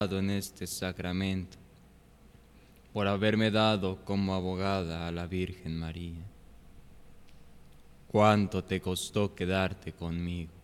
en este sacramento, por haberme dado como abogada a la Virgen María. Cuánto te costó quedarte conmigo.